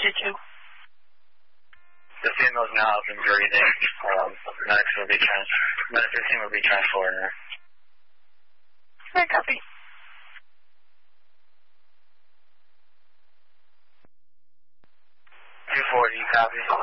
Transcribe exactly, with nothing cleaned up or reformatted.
two two. The female's now up and breathing. Um, medics will be trans. Medical team will be transporting her. Alright, copy. two forty, you copy?